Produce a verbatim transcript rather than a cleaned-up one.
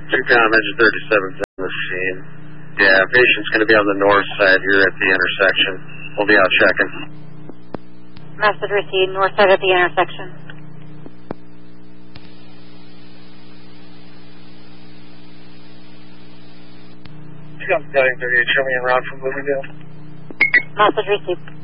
Two com, engine thirty-seven's on the scene. Yeah, patient's going to be on the north side here at the intersection. We'll be out checking. Message received, north side at the intersection. two com, thirty-eight, show me en route from Bloomingdale. Message received.